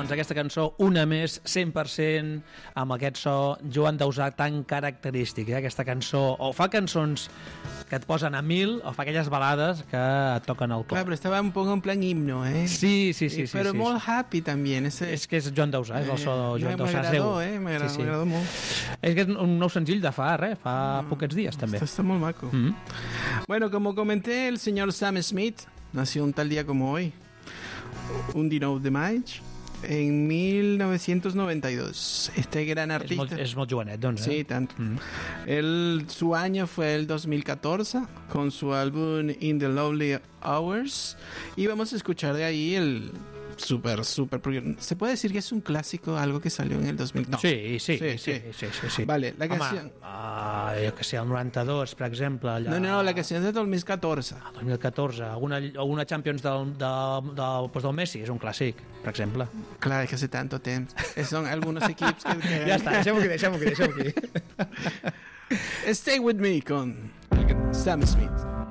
doncs, aquesta cançó, una més, 100%, amb aquest so Joan Dausà tan característic, aquesta cançó, o fa cançons que et posen a 1000, o fa aquelles balades que et toquen el cor. Claro, pero estaba un poco en plan himno, ¿eh? Sí. Pero sí, muy happy también. És que és Joan Dausà, és el so de Joan Dausà seu. M'agradó molt. És que és un nou senzill de fa poquets dies, també. Está muy maco. Bueno, como comenté, el señor Sam Smith nació un tal día como hoy, un 19 de maig, en 1992. Este gran artista... És molt jovenet, doncs, Sí, tanto. Su año fue el 2014 con su álbum In the Lovely Hours, y vamos a escuchar de ahí el súper. ¿Se puede decir que es un clásico, algo que salió en el 2000? No. Sí. Vale, la canción... jo que sé, el 92, per exemple. Allà... No, la canción es de 2014. 2014, alguna Champions del Messi, és un clàssic, per exemple. Claro, es que hace tanto tiempo. Son algunos equipos que... Ja està, deixem-ho aquí. Stay with me con Sam Smith.